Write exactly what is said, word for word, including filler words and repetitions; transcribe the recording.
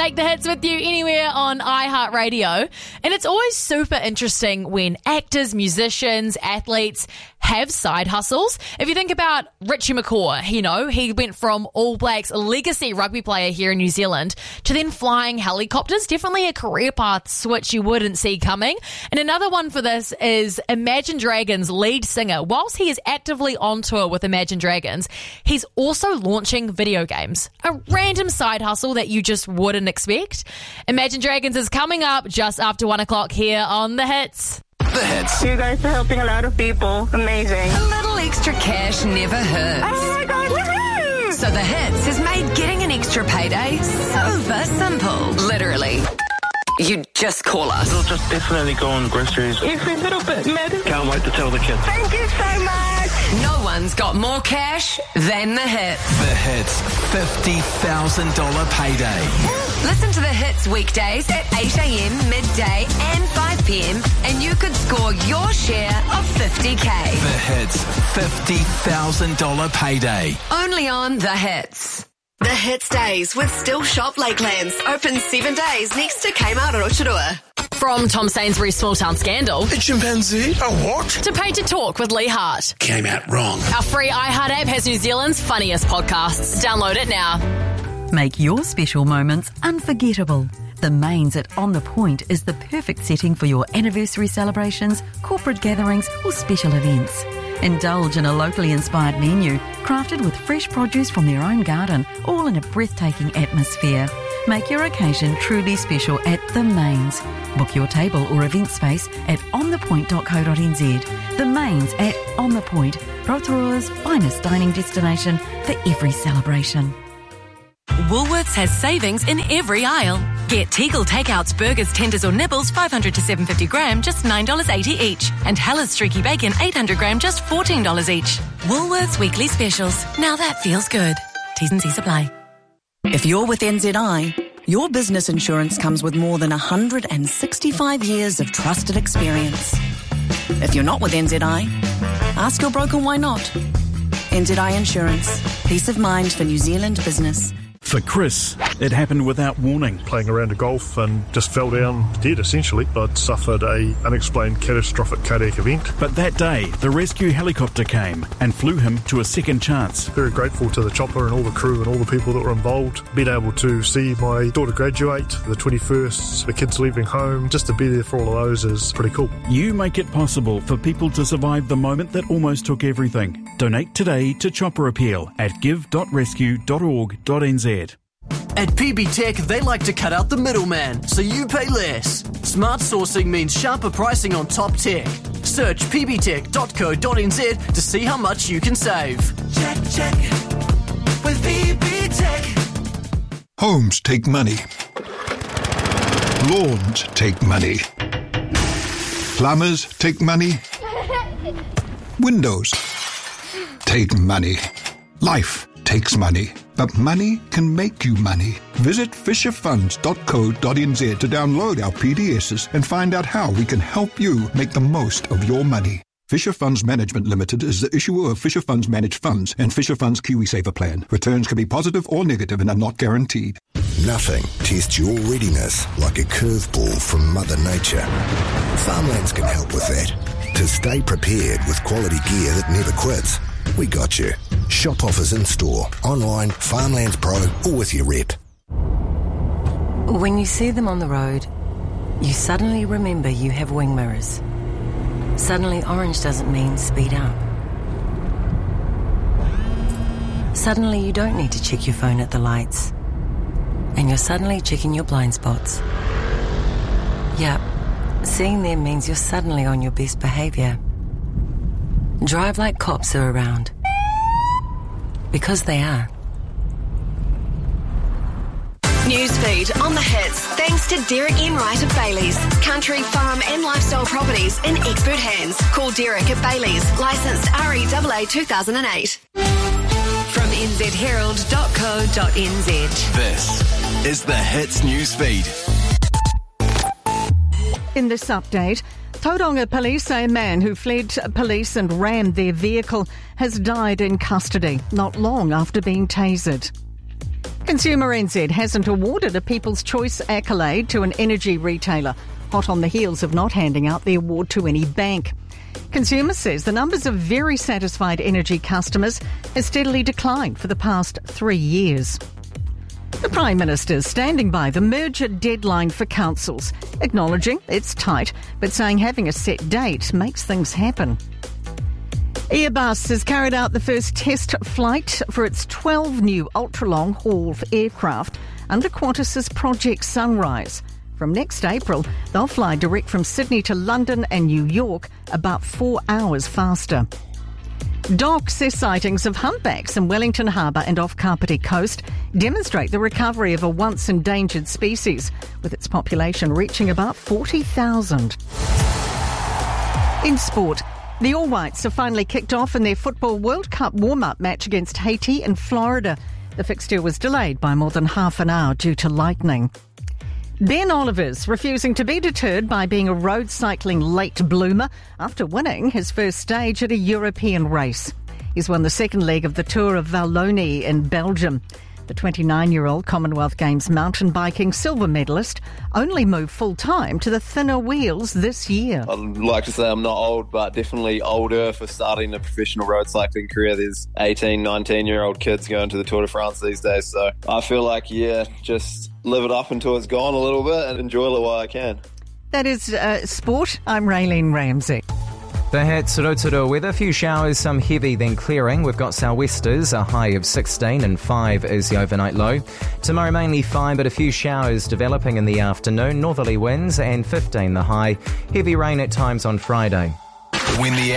Take the hits with you anywhere on iHeartRadio. And it's always super interesting when actors, musicians, athletes have side hustles. If you think about Richie McCaw, you know, he went from All Blacks, a legacy rugby player here in New Zealand, to then flying helicopters. Definitely a career path switch you wouldn't see coming. And another one for this is Imagine Dragons lead singer. Whilst he is actively on tour with Imagine Dragons, he's also launching video games. A random side hustle that you just wouldn't expect. Imagine Dragons is coming up just after one o'clock here on The Hits. The Hits. You guys are helping a lot of people. Amazing. A little extra cash never hurts. Oh my God, woohoo! So The Hits has made getting an extra payday super simple. Literally. You just call us. It'll just definitely go on groceries. Every little bit matters. Can't wait to tell the kids. Thank you so much. No one's got more cash than The Hits. The Hits fifty thousand dollars payday. Listen to The Hits weekdays at eight a.m, midday and five p.m. and you could score your share of fifty K. The Hits fifty thousand dollars payday. Only on The Hits. The Hits Days with Still Shop Lakelands. Open seven days next to Kmart Rotorua. From Tom Sainsbury's Small Town Scandal A chimpanzee? A what? to Pay to Talk with Lee Hart. Came out wrong. Our free iHeart app has New Zealand's funniest podcasts. Download it now. Make your special moments unforgettable. The Mains at On The Point is the perfect setting for your anniversary celebrations, corporate gatherings or special events. Indulge in a locally inspired menu crafted with fresh produce from their own garden, all in a breathtaking atmosphere. Make your occasion truly special at The Mains. Book your table or event space at on the point dot co dot n z. The Mains at On The Point, Rotorua's finest dining destination for every celebration. Woolworths has savings in every aisle. Get Teagle Takeouts, burgers, tenders or nibbles five hundred to seven hundred fifty gram, just nine dollars eighty each. And Heller's Streaky Bacon eight hundred gram, just fourteen dollars each. Woolworths weekly specials. Now that feels good. T's and C's apply. If you're with N Z I, your business insurance comes with more than one hundred sixty-five years of trusted experience. If you're not with N Z I, ask your broker why not. N Z I Insurance. Peace of mind for New Zealand business. For Chris, it happened without warning. Playing around a golf and just fell down dead, essentially. I'd suffered a unexplained catastrophic cardiac event. But that day, the rescue helicopter came and flew him to a second chance. Very grateful to the chopper and all the crew and all the people that were involved. Being able to see my daughter graduate, the twenty-first, the kids leaving home, just to be there for all of those is pretty cool. You make it possible for people to survive the moment that almost took everything. Donate today to Chopper Appeal at give dot rescue dot org dot n z. At P B Tech, they like to cut out the middleman, so you pay less. Smart sourcing means sharper pricing on top tech. Search p b tech dot co dot n z to see how much you can save. Check, check, with P B Tech. Homes take money. Lawns take money. Plumbers take money. Windows take money. Life takes money. But money can make you money. Visit fisher funds dot co dot n z to download our P D Ss and find out how we can help you make the most of your money. Fisher Funds Management Limited is the issuer of Fisher Funds Managed Funds and Fisher Funds KiwiSaver Plan. Returns can be positive or negative and are not guaranteed. Nothing tests your readiness like a curveball from Mother Nature. Farmlands can help with that. To stay prepared with quality gear that never quits, we got you. Shop offers in store, online, Farmlands Pro, or with your rep. When you see them on the road, you suddenly remember you have wing mirrors. Suddenly orange doesn't mean speed up. Suddenly you don't need to check your phone at the lights. And you're suddenly checking your blind spots. Yep, seeing them means you're suddenly on your best behaviour. Drive like cops are around. Because they are. Newsfeed on The Hits, thanks to Derek Enright of Bailey's. Country, farm and lifestyle properties in expert hands. Call Derek at Bailey's, licensed R E A A two thousand eight. From n z herald dot co dot n z. This is the Hits Newsfeed. In this update, Tauranga police say a man who fled police and rammed their vehicle has died in custody, not long after being tasered. Consumer N Z hasn't awarded a People's Choice accolade to an energy retailer, hot on the heels of not handing out the award to any bank. Consumer says the numbers of very satisfied energy customers has steadily declined for the past three years. The Prime Minister is standing by the merger deadline for councils, acknowledging it's tight, but saying having a set date makes things happen. Airbus has carried out the first test flight for its twelve new ultra-long haul aircraft under Qantas's Project Sunrise. From next April, they'll fly direct from Sydney to London and New York, about four hours faster. Doc says sightings of humpbacks in Wellington Harbour and off Kapiti Coast demonstrate the recovery of a once endangered species, with its population reaching about forty thousand. In sport, the All Whites have finally kicked off in their Football World Cup warm-up match against Haiti in Florida. The fixture was delayed by more than half an hour due to lightning. Ben Oliver's refusing to be deterred by being a road cycling late bloomer after winning his first stage at a European race. He's won the second leg of the Tour of Wallonie in Belgium. The twenty-nine-year-old Commonwealth Games mountain biking silver medalist only moved full-time to the thinner wheels this year. I'd like to say I'm not old, but definitely older for starting a professional road cycling career. There's eighteen, nineteen-year-old kids going to the Tour de France these days, so I feel like, yeah, just live it up until it's gone a little bit and enjoy it while I can. That is uh, sport. I'm Raylene Ramsey. The Hits Rotorua weather, a few showers, some heavy then clearing. We've got sou'westers, a high of sixteen and five is the overnight low. Tomorrow mainly fine, but a few showers developing in the afternoon. Northerly winds and fifteen the high. Heavy rain at times on Friday. When the